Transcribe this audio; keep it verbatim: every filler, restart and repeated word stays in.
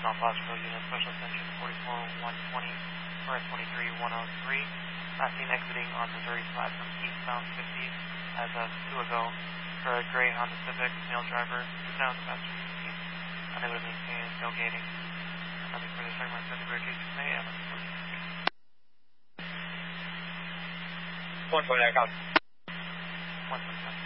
North Foxborough Unit, Special Attention forty-four one twenty, or twenty-three one oh three. Last seen exiting on Missouri Platinum, eastbound fifty, as of two ago, for a gray Honda Civic, male driver, eastbound passenger fifteen, unable to maintain tailgating. Nothing further, segment February six A M. one twenty, I got one twenty.